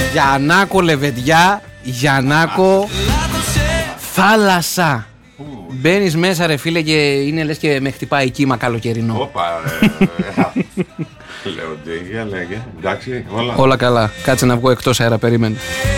Γιαννάκο Λεβεντιά, Γιαννάκο θάλασσα. Μπαίνεις μέσα ρε φίλε και είναι λες και με χτυπάει κύμα καλοκαιρινό. Όπα Λέω τι, για λέγε. Εντάξει, όλα καλά. Κάτσε να βγω εκτός αέρα, περίμενε.